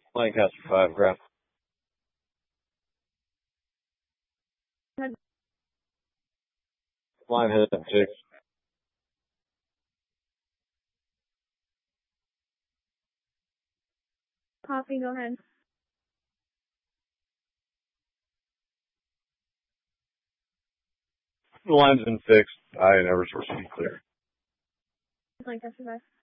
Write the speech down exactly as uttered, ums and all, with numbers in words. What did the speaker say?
Lancaster five, graph. Line head six. Copy, go ahead. The line's been fixed. I never supposed to be clear. Lancaster five.